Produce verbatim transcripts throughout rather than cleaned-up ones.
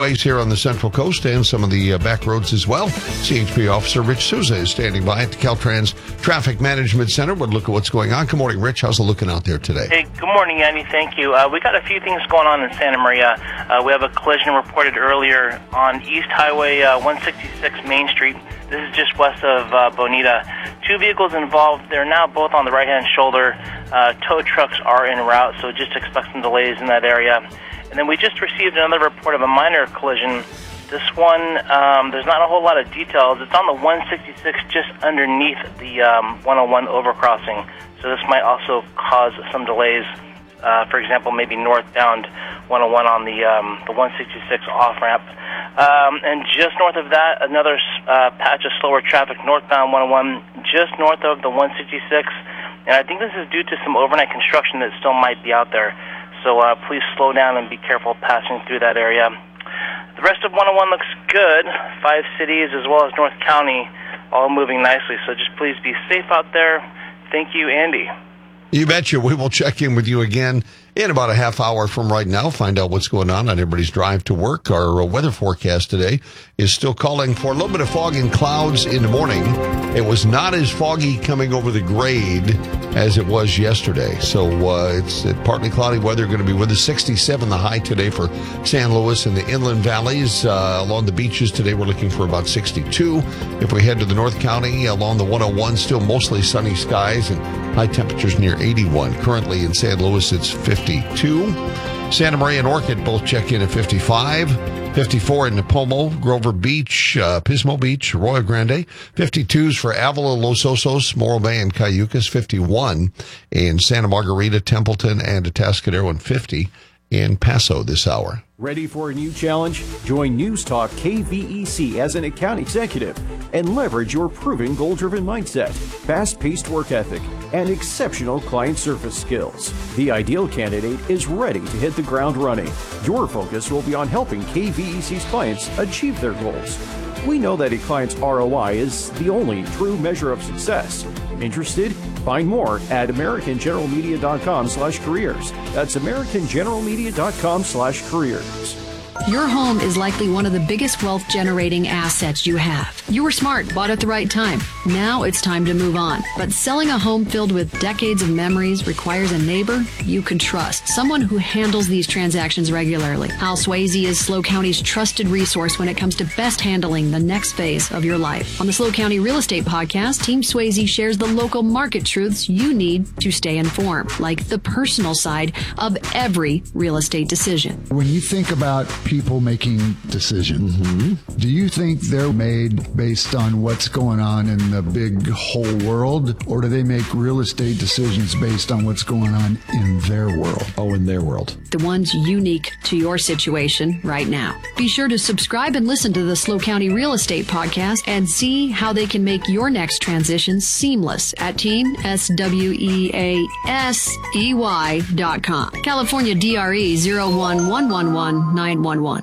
freeways here on the Central Coast and some of the uh, back roads as well. C H P Officer Rich Souza is standing by at the Caltrans Traffic Management Center. We'll look at what's going on. Good morning, Rich. How's it looking out there today? Hey, good morning, Andy. Thank you. Uh, we got a few things going on in Santa Maria. Uh, we have a collision reported earlier on East Highway uh, one sixty-six Main Street. This is just west of uh, Bonita. Two vehicles involved. They're now both on the right-hand shoulder. Uh, tow trucks are en route, so just expect some delays in that area. And then we just received another report of a minor collision. This one, um, there's not a whole lot of details. It's on the one sixty-six just underneath the um, one oh one overcrossing. So this might also cause some delays. Uh, for example, maybe northbound one oh one on the um, the one sixty-six off-ramp. Um, and just north of that, another uh, patch of slower traffic northbound one oh one, just north of the one sixty-six. And I think this is due to some overnight construction that still might be out there. So uh, please slow down and be careful passing through that area. The rest of one oh one looks good. Five cities as well as North County all moving nicely. So just please be safe out there. Thank you, Andy. You betcha. We will check in with you again in about a half hour from right now. Find out what's going on on everybody's drive to work. Our weather forecast today is still calling for a little bit of fog and clouds in the morning. It was not as foggy coming over the grade as it was yesterday. So uh, it's uh, partly cloudy weather going to be with us. sixty-seven the high today for San Luis and the inland valleys. Uh, along the beaches today, we're looking for about sixty-two. If we head to the North County along the one oh one, still mostly sunny skies and high temperatures near eighty-one. Currently in San Luis, it's fifty-two. Santa Maria and Orchid both check in at fifty-five. fifty-four in Napomo, Grover Beach, uh, Pismo Beach, Arroyo Grande. fifty-twos for Avila, Los Osos, Morro Bay, and Cayucas. fifty-one in Santa Margarita, Templeton, and Atascadero, and fifty in Paso this hour. Ready for a new challenge? Join News Talk K V E C as an account executive and leverage your proven goal-driven mindset, fast-paced work ethic, and exceptional client service skills. The ideal candidate is ready to hit the ground running. Your focus will be on helping K V E C's clients achieve their goals. We know that a client's R O I is the only true measure of success. Interested? Find more at americangeneralmedia.com slash careers. That's americangeneralmedia.com slash careers. Your home is likely one of the biggest wealth-generating assets you have. You were smart, bought at the right time. Now it's time to move on. But selling a home filled with decades of memories requires a neighbor you can trust, someone who handles these transactions regularly. Hal Swayze is SLO County's trusted resource when it comes to best handling the next phase of your life. On the SLO County Real Estate Podcast, Team Swayze shares the local market truths you need to stay informed, like the personal side of every real estate decision. When you think about people making decisions, mm-hmm. do you think they're made based on what's going on in the big whole world, or do they make real estate decisions based on what's going on in their world? Oh, in their world. The ones unique to your situation right now. Be sure to subscribe and listen to the SLO County Real Estate Podcast and see how they can make your next transition seamless at team S W E A S E Y dot com. California D R E zero one one one one nine one one.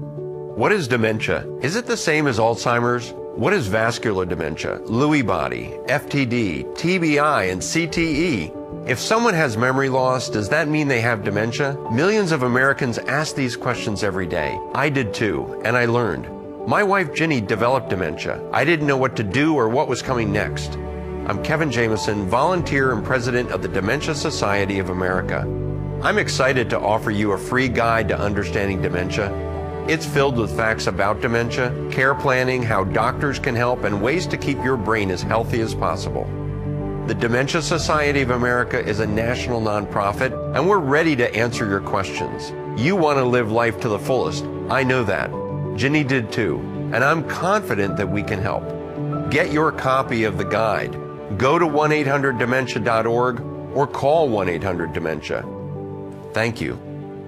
What is dementia? Is it the same as Alzheimer's? What is vascular dementia, Lewy body, F T D, T B I, and C T E? If someone has memory loss, does that mean they have dementia? Millions of Americans ask these questions every day. I did too, and I learned. My wife Ginny developed dementia. I didn't know what to do or what was coming next. I'm Kevin Jameson, volunteer and president of the Dementia Society of America. I'm excited to offer you a free guide to understanding dementia. It's filled with facts about dementia, care planning, how doctors can help, and ways to keep your brain as healthy as possible. The Dementia Society of America is a national nonprofit, and we're ready to answer your questions. You want to live life to the fullest. I know that. Ginny did too, and I'm confident that we can help. Get your copy of the guide. Go to one eight hundred dementia dot org or call one eight hundred dementia. Thank you.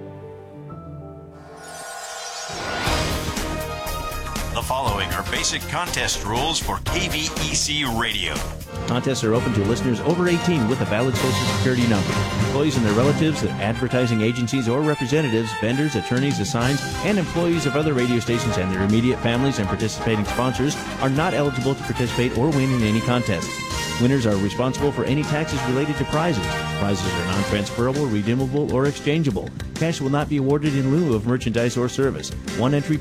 The following are basic contest rules for K V E C Radio. Contests are open to listeners over eighteen with a valid Social Security number. Employees and their relatives, advertising agencies or representatives, vendors, attorneys, assigns, and employees of other radio stations and their immediate families and participating sponsors are not eligible to participate or win in any contest. Winners are responsible for any taxes related to prizes. Prizes are non-transferable, redeemable, or exchangeable. Cash will not be awarded in lieu of merchandise or service. One entry